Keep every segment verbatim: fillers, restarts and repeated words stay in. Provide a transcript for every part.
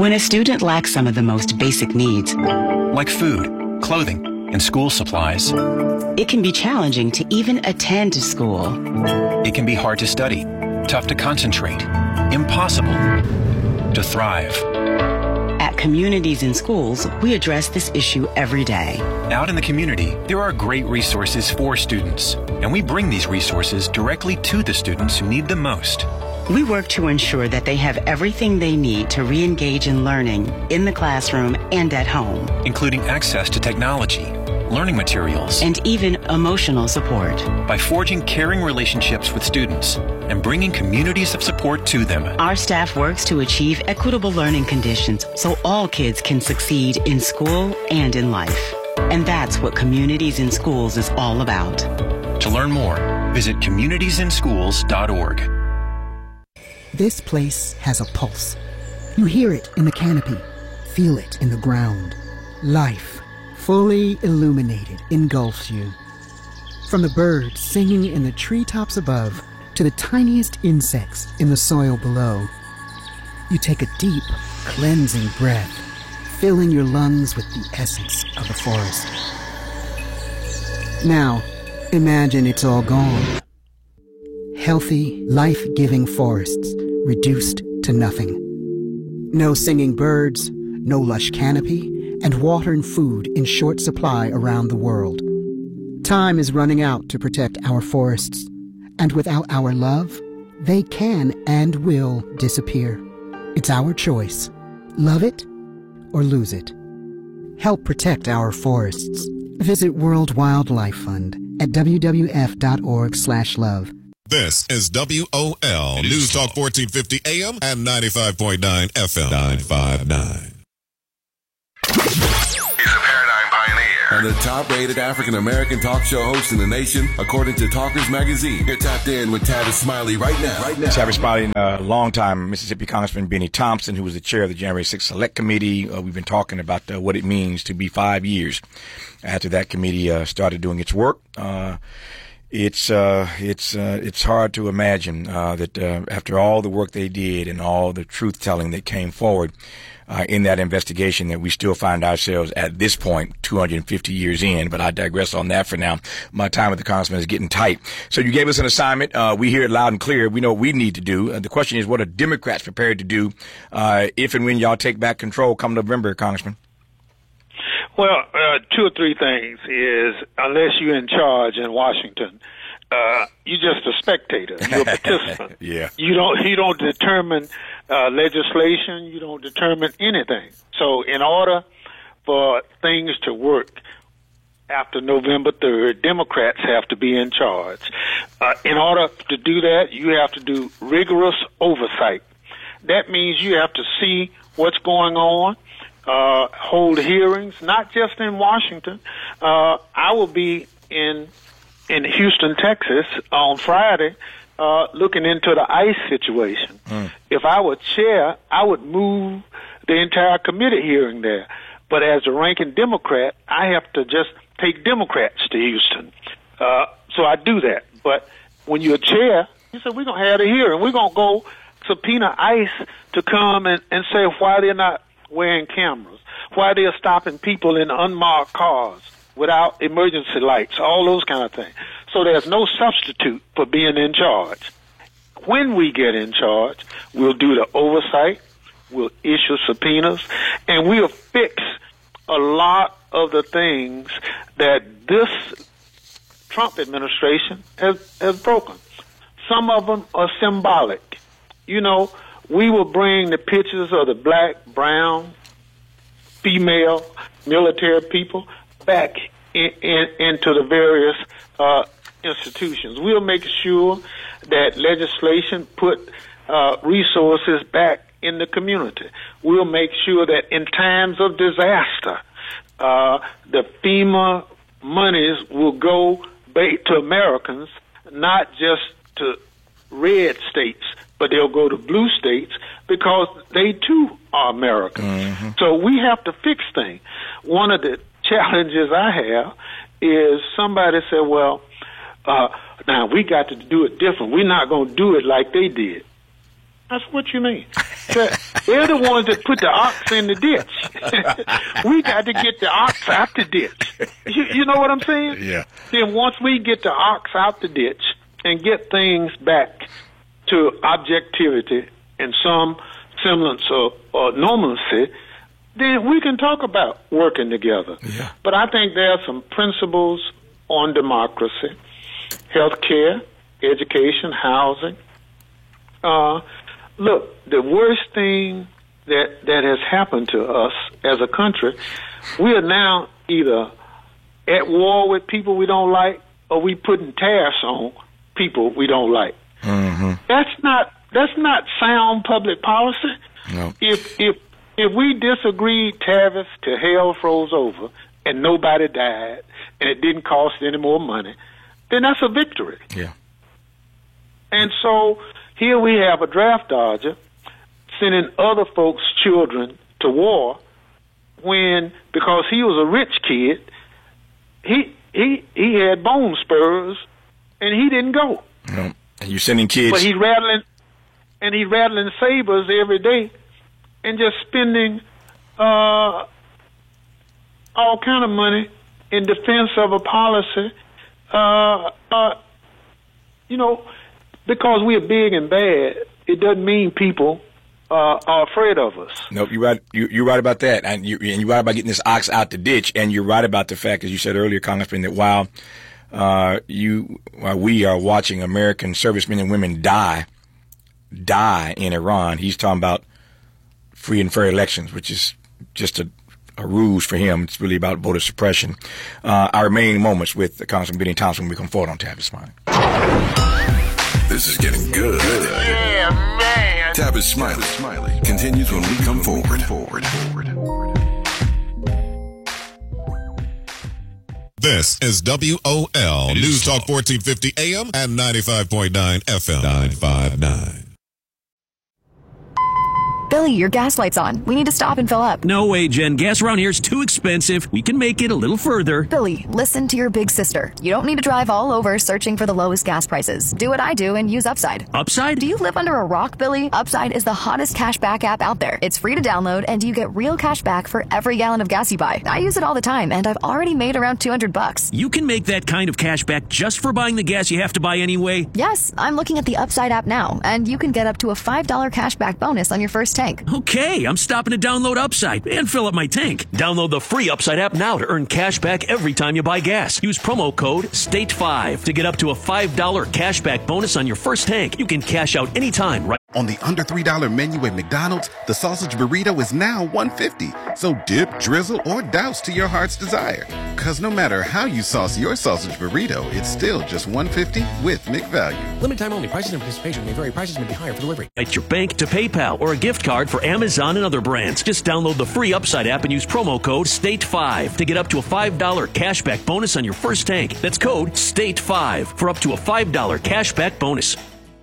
When a student lacks some of the most basic needs, like food, clothing, and school supplies, it can be challenging to even attend school. It can be hard to study, tough to concentrate, impossible to thrive. At Communities in Schools, we address this issue every day. Out in the community, there are great resources for students, and we bring these resources directly to the students who need them most. We work to ensure that they have everything they need to re-engage in learning in the classroom and at home, including access to technology, learning materials, and even emotional support. By forging caring relationships with students and bringing communities of support to them, our staff works to achieve equitable learning conditions so all kids can succeed in school and in life. And that's what Communities in Schools is all about. To learn more, visit communities in schools dot org. This place has a pulse. You hear it in the canopy, feel it in the ground. Life, fully illuminated, engulfs you. From the birds singing in the treetops above to the tiniest insects in the soil below. You take a deep, cleansing breath, filling your lungs with the essence of the forest. Now, imagine it's all gone. Healthy, life-giving forests reduced to nothing. No singing birds, no lush canopy, and water and food in short supply around the world. Time is running out to protect our forests, and without our love, they can and will disappear. It's our choice. Love it or lose it. Help protect our forests. Visit World Wildlife Fund at w w f dot org slash love. This is W O L News Talk fourteen fifty A M and ninety-five point nine F M. nine five nine. He's a paradigm pioneer and the top-rated African-American talk show host in the nation, according to Talkers Magazine. You're tapped in with Tavis Smiley right now. Right now. Tavis Smiley, uh, longtime Mississippi Congressman Benny Thompson, who was the chair of the January sixth Select Committee. Uh, we've been talking about uh, what it means to be five years after that committee uh, started doing its work. Uh, It's uh, it's uh, it's hard to imagine uh, that uh, after all the work they did and all the truth telling that came forward uh, in that investigation, that we still find ourselves at this point, two hundred fifty years in. But I digress on that for now. My time with the congressman is getting tight. So you gave us an assignment. Uh, we hear it loud and clear. We know what we need to do. Uh, the question is, what are Democrats prepared to do uh, if and when y'all take back control come November, Congressman? Well, uh, two or three things is, unless you're in charge in Washington, uh, you're just a spectator. You're a participant. Yeah. You don't, you don't determine, uh, legislation. You don't determine anything. So in order for things to work after November third, Democrats have to be in charge. Uh, in order to do that, you have to do rigorous oversight. That means you have to see what's going on. Uh, hold hearings, not just in Washington. Uh, I will be in in Houston, Texas on Friday, uh, looking into the ICE situation. Mm. If I were chair, I would move the entire committee hearing there. But as a ranking Democrat, I have to just take Democrats to Houston. Uh, so I do that. But when you're chair, you say, we're going to have a hearing. We're going to go subpoena ICE to come and, and say why they're not wearing cameras, why they're stopping people in unmarked cars without emergency lights, all those kind of things. So there's no substitute for being in charge. When we get in charge, we'll do the oversight, we'll issue subpoenas, and we'll fix a lot of the things that this Trump administration has, has broken. Some of them are symbolic. You know, we will bring the pictures of the black, brown, female military people back in, in, into the various uh, institutions. We'll make sure that legislation put uh, resources back in the community. We'll make sure that in times of disaster, uh, the FEMA monies will go back to Americans, not just to red states, but they'll go to blue states because they too are Americans. Mm-hmm. So we have to fix things. One of the challenges I have is somebody said, well, uh, now we got to do it different. We're not going to do it like they did. That's what you mean. They're the ones that put the ox in the ditch. We got to get the ox out the ditch. You, you know what I'm saying? Yeah. Then once we get the ox out the ditch and get things back to objectivity and some semblance of uh, normalcy, then we can talk about working together. Yeah. But I think there are some principles on democracy, health care, education, housing. Uh, look, the worst thing that, that has happened to us as a country, we are now either at war with people we don't like or we putting tariffs on people we don't like. Mm-hmm. That's not that's not sound public policy. No. If if if we disagreed, tariffs to hell froze over and nobody died and it didn't cost any more money, then that's a victory. Yeah. And so here we have a draft dodger sending other folks' children to war when, because he was a rich kid, he he he had bone spurs and he didn't go. No. And you're sending kids. But he's rattling, and he's rattling sabers every day, and just spending uh, all kind of money in defense of a policy. Uh, uh, you know, because we're big and bad, it doesn't mean people uh, are afraid of us. Nope, you're right. You, you're right about that, and, you, and you're right about getting this ox out the ditch. And you're right about the fact, as you said earlier, Congressman, that while uh, you, while we are watching American servicemen and women die, die in Iran, he's talking about free and fair elections, which is just a, a ruse for him. It's really about voter suppression. Uh, our remaining moments with Congressman Benny Thompson when we come forward on Tavis Smiley. This is getting good. Yeah, man. Tavis Smiley. Smiley continues when we come forward. forward. This is W O L News, News Talk fourteen fifty A M and ninety-five point nine F M. nine five nine. Billy, your gas light's on. We need to stop and fill up. No way, Jen. Gas around here is too expensive. We can make it a little further. Billy, listen to your big sister. You don't need to drive all over searching for the lowest gas prices. Do what I do and use Upside. Upside? Do you live under a rock, Billy? Upside is the hottest cash back app out there. It's free to download, and you get real cash back for every gallon of gas you buy. I use it all the time, and I've already made around two hundred bucks. You can make that kind of cash back just for buying the gas you have to buy anyway? Yes, I'm looking at the Upside app now, and you can get up to a five dollars cash back bonus on your first tank. Okay, I'm stopping to download Upside and fill up my tank. Download the free Upside app now to earn cash back every time you buy gas. Use promo code state five to get up to a five dollars cash back bonus on your first tank. You can cash out anytime. Right on the under three dollar menu at McDonald's, the sausage burrito is now one dollar and fifty cents. So dip, drizzle, or douse to your heart's desire. Because no matter how you sauce your sausage burrito, it's still just one dollar and fifty cents with McValue. Limited time only. Prices and participation may vary. Prices may be higher for delivery. At your bank to PayPal or a gift card for Amazon and other brands. Just download the free Upside app and use promo code state five to get up to a five dollars cashback bonus on your first tank. That's code state five for up to a five dollars cashback bonus.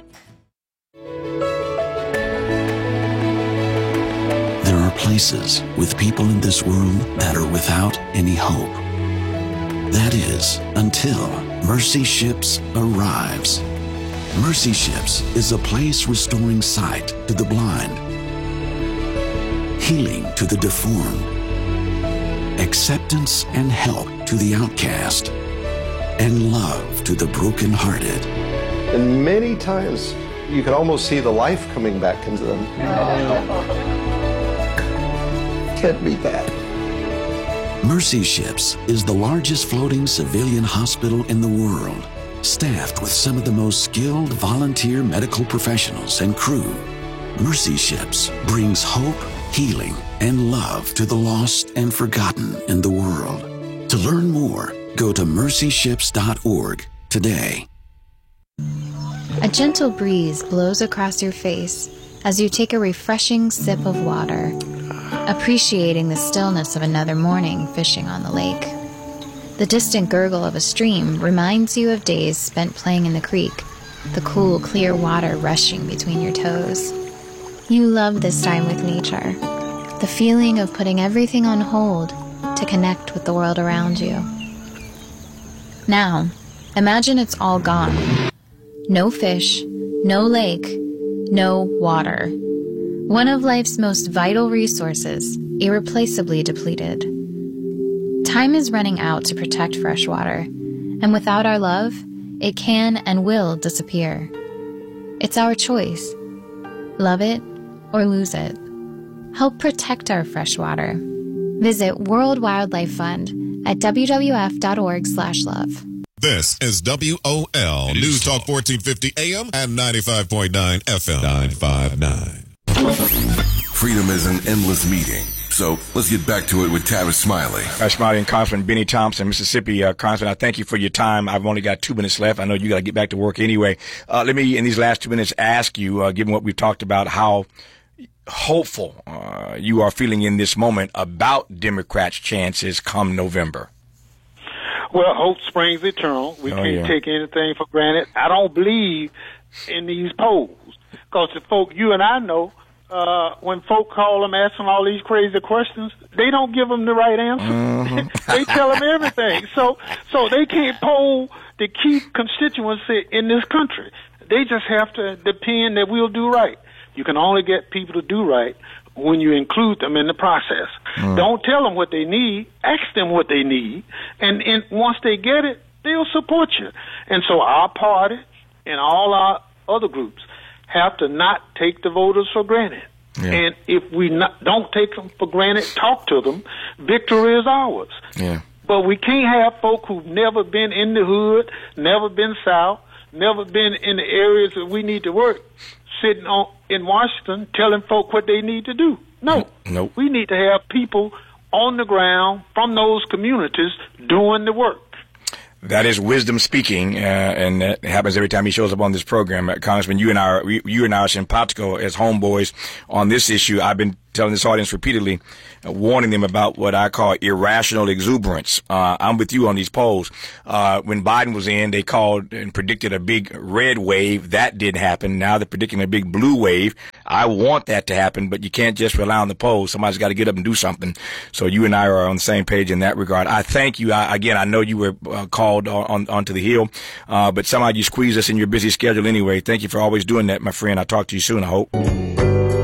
There are places with people in this world that are without any hope. That is, until Mercy Ships arrives. Mercy Ships is a place restoring sight to the blind, healing to the deformed, acceptance and help to the outcast, and love to the brokenhearted. And many times you can almost see the life coming back into them. Can't beat that. Mercy Ships is the largest floating civilian hospital in the world, staffed with some of the most skilled volunteer medical professionals and crew. Mercy Ships brings hope, healing, and love to the lost and forgotten in the world. To learn more, go to mercy ships dot org today. A gentle breeze blows across your face as you take a refreshing sip of water, appreciating the stillness of another morning fishing on the lake. The distant gurgle of a stream reminds you of days spent playing in the creek, the cool, clear water rushing between your toes. You love this time with nature, the feeling of putting everything on hold to connect with the world around you. Now, imagine it's all gone. No fish, no lake, no water. One of life's most vital resources, irreplaceably depleted. Time is running out to protect fresh water, and without our love, it can and will disappear. It's our choice. Love it or lose it. Help protect our fresh water. Visit World Wildlife Fund at w w f dot org slash love. This is W O L News Talk fourteen fifty A M and ninety-five point nine F M. nine five nine. Freedom is an endless meeting. So let's get back to it with Tavis Smiley. Tavis Smiley and Congressman Benny Thompson, Mississippi. Uh, Congressman, I thank you for your time. I've only got two minutes left. I know you got to get back to work anyway. Uh, let me, in these last two minutes, ask you, uh, given what we've talked about, how hopeful uh, you are feeling in this moment about Democrats' chances come November. Well, hope springs eternal. We oh, can't yeah. take anything for granted. I don't believe in these polls because the folk you and I know, uh, when folk call them asking all these crazy questions, they don't give them the right answer. Mm-hmm. They tell them everything. So, so they can't poll the key constituency in this country. They just have to depend that we'll do right. You can only get people to do right when you include them in the process. Mm. Don't tell them what they need. Ask them what they need. And, and once they get it, they'll support you. And so our party and all our other groups have to not take the voters for granted. Yeah. And if we not, don't take them for granted, talk to them, victory is ours. Yeah. But we can't have folk who've never been in the hood, never been south, never been in the areas that we need to work, sitting on in Washington telling folk what they need to do. No. Nope. We need to have people on the ground from those communities doing the work. That is wisdom speaking, uh, and that happens every time he shows up on this program. Uh, Congressman, you and I, are, you and I are simpatico as homeboys on this issue. I've been telling this audience repeatedly, uh, warning them about what I call irrational exuberance. Uh, I'm with you on these polls. Uh, when Biden was in, they called and predicted a big red wave. That didn't happen. Now they're predicting a big blue wave. I want that to happen, but you can't just rely on the polls. Somebody's got to get up and do something. So you and I are on the same page in that regard. I thank you. I, again, I know you were uh, called on, on onto the Hill, uh, but somehow you squeeze us in your busy schedule anyway. Thank you for always doing that, my friend. I'll talk to you soon, I hope.